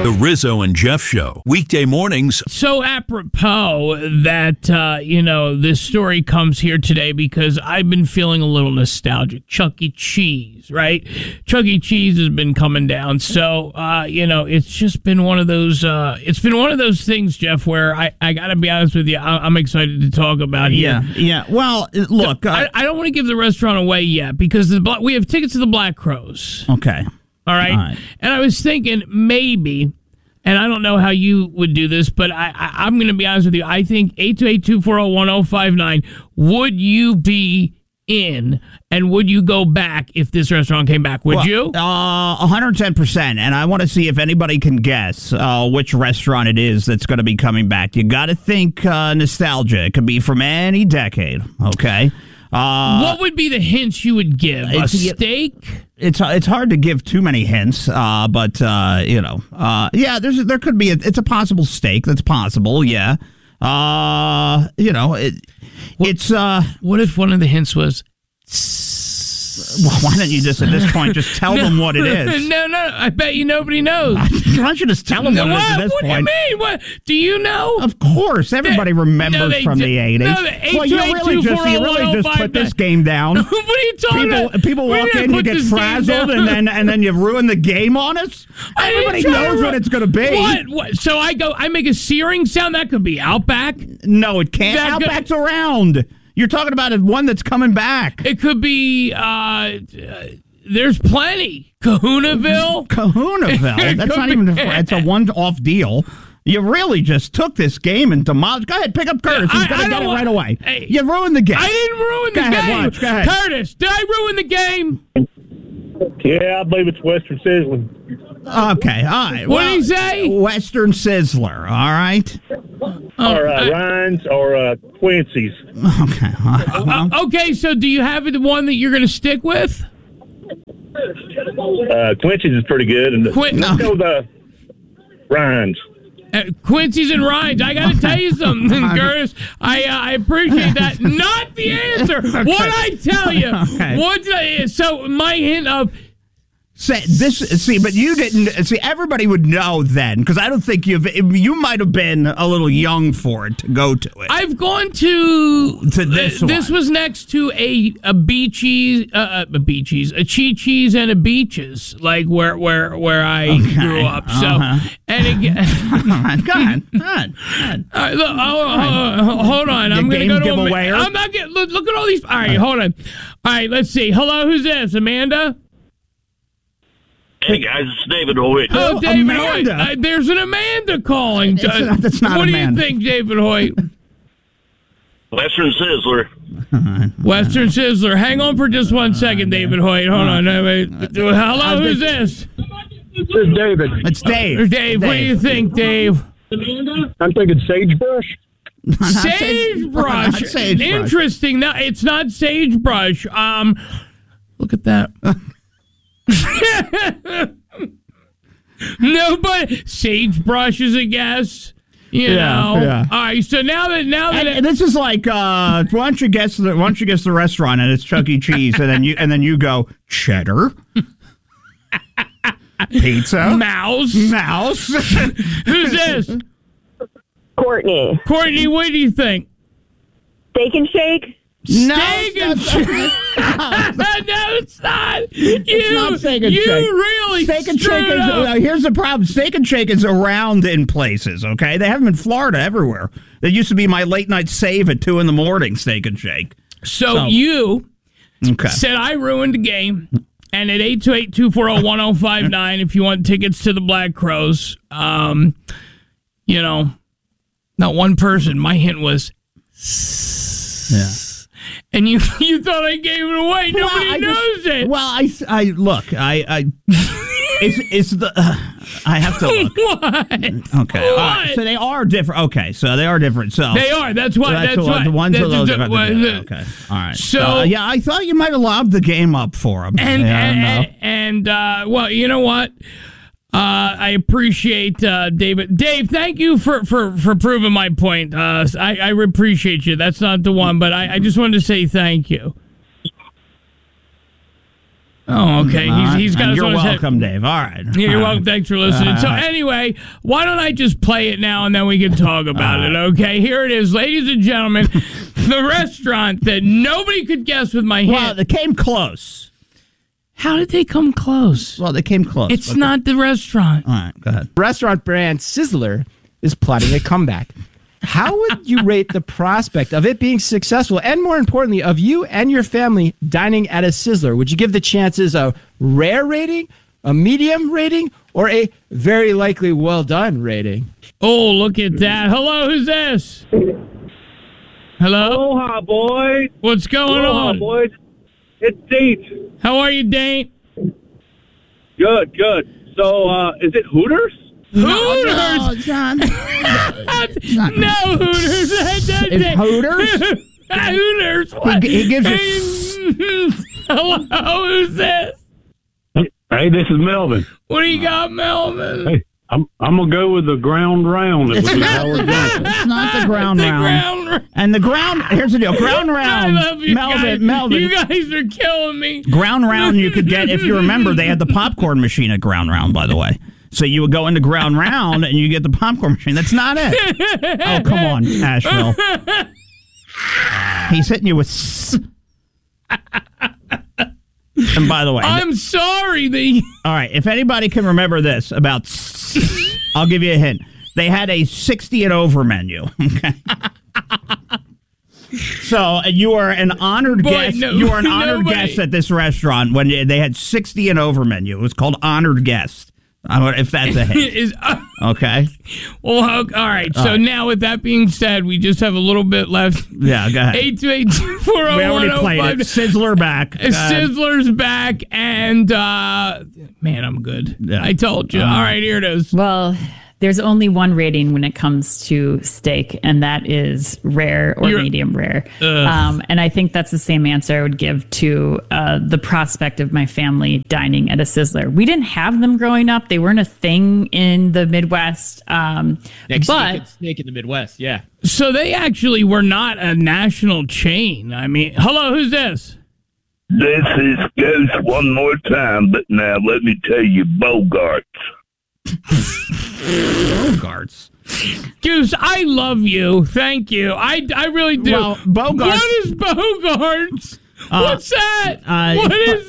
The Rizzo and Jeff Show, weekday mornings. So apropos that, this story comes here today because I've been feeling a little nostalgic. Chuck E. Cheese, right? Chuck E. Cheese has been coming down. So, it's just been one of those, things, Jeff, where I got to be honest with you, I'm excited to talk about here. Yeah. Well, look. I don't want to give the restaurant away yet because we have tickets to the Black Crows. Okay. All right. And I was thinking maybe, and I don't know how you would do this, but I'm going to be honest with you. I think 828-240-1059, would you be in and would you go back if this restaurant came back? Would you? 110%. And I want to see if anybody can guess which restaurant it is that's going to be coming back. You got to think nostalgia. It could be from any decade. Okay. What would be the hints you would give? A steak? It's hard to give too many hints, but there could be it's a possible steak. That's possible. Yeah. It's what if one of the hints was? Well, why don't you just at this point just tell them what it is? No, I bet you nobody knows. Why don't you just tell them what it is at this point? What do you mean? What do you know? Of course, everybody remembers from the 80s. Well, you really just put this game down. What are you talking about? People walk in, you get frazzled, and then you ruin the game on us. Everybody knows what it's going to be. What? So I make a searing sound. That could be Outback. No, it can't. Outback's around. You're talking about one that's coming back. It could be, there's plenty. Kahunaville? That's not even, it's a one-off deal. You really just took this game and demolished. Go ahead, pick up Curtis. He's going to get it right away. Hey, you ruined the game. I didn't ruin the game. Watch. Go ahead. Curtis, did I ruin the game? Yeah, I believe it's Western Sizzling. Okay, all right. What did he say? Western Sizzler, all right? Or Ryan's or Quincy's. Okay. Okay, so do you have the one that you're going to stick with? Quincy's is pretty good. And let's go with Ryan's. Quincy's and Ryan's. I got to tell you something, Curtis. I appreciate that. Not the answer. Okay. What I tell you. Okay. So my hint of... but you didn't see. Everybody would know then, because I don't think you might have been a little young for it to go to it. I've gone to this one. This was next to a Chi-Chi's and a Beaches, like where I grew up. So and again, go ahead. Hold on. I'm going to go to giveaway. I'm not getting. Look at all these. All right, hold on. All right, let's see. Hello, who's this? Amanda. Hey guys, it's David Hoyt. Oh, David Amanda. Hoyt. There's an Amanda calling. That's not what Amanda. Do you think, David Hoyt? Western Sizzler. Western Sizzler. Hang on for just 1 second, David Hoyt. Hold on. Hello, who's this? This is David. It's Dave. Dave, what do you think, Dave? I'm thinking Sagebrush. Sagebrush. Interesting. No, it's not Sagebrush. Look at that. Nobody. Sagebrush is a guess. You know. Yeah. All right. So now that and this is like, why don't you guess the restaurant and it's Chuck E. Cheese and then you go cheddar, pizza, mouse. Who's this? Courtney. Courtney, what do you think? Steak and Shake? Steak and Shake. No, it's not. It's not Steak and Shake. You really Steak and Shake is, here's the problem. Steak and Shake is around in places, okay? They have them in Florida everywhere. That used to be my late night save at 2 a.m, Steak and Shake. So you said I ruined the game. And at 828-240-1059, if you want tickets to the Black Crows, not one person. My hint was... Yeah. And you thought I gave it away. Nobody knows it. Well, I look. It's the. I have to look. What? Okay. What? So they are different. Okay. So they are different. So they are. That's why. That's why. The ones are a little different. Okay. All right. So I thought you might have lobbed the game up for them. And well, you know what? I appreciate David. Dave, thank you for proving my point. I appreciate you. That's not the one, but I just wanted to say thank you. Oh, okay. He's got And his you're on his head. welcome, Dave. All right. Yeah, you're welcome. Thanks for listening. So anyway, why don't I just play it now and then we can talk about it, okay? Here it is, ladies and gentlemen. The restaurant that nobody could guess with my hint. Well, they came close. How did they come close? Well, they came close. It's not the restaurant. All right, go ahead. Restaurant brand Sizzler is plotting a comeback. How would you rate the prospect of it being successful, and more importantly, of you and your family dining at a Sizzler? Would you give the chances a rare rating, a medium rating, or a very likely well done rating? Oh, look at that. Hello, who's this? Hello? Aloha, boys. What's going Aloha, on? boys. It's Date. How are you, Dane? Good, good. So, is it Hooters? Hooters! John. No Hooters. Is Hooters? Hooters. What? He gives you. Hello, who's this? Hey, this is Melvin. What do you got, Melvin? Hey, I'm gonna go with the ground round. It was Howard Johnson. It's not the ground round. And the ground. Here's the deal. Ground round. I love you guys. Melvin. You guys are killing me. Ground round. You could get, if you remember, they had the popcorn machine at ground round. By the way. So you would go into ground round and you get the popcorn machine. That's not it. Oh, come on, Asheville. He's hitting you with. And by the way, I'm sorry. all right. If anybody can remember this about, I'll give you a hint. They had a 60 and over menu. Okay. So you are an honored guest. You are an honored guest at this restaurant when they had 60 and over menu. It was called honored guest. If that's a hint. Okay. Well, all right. So now, with that being said, we just have a little bit left. Yeah, go ahead. 828-401-05. We already played it. Sizzler back. Sizzler's back, and man, I'm good. Yeah. I told you. All right, here it is. Well, there's only one rating when it comes to steak, and that is rare or medium rare. And I think that's the same answer I would give to the prospect of my family dining at a Sizzler. We didn't have them growing up. They weren't a thing in the Midwest. Steak in the Midwest, yeah. So they actually were not a national chain. I mean, hello, who's this? This is Ghost one more time, but now let me tell you, Bogarts. Bogarts. Goose, I love you. Thank you. I really do. Well, Bogarts. What is Bogarts? What's that? What is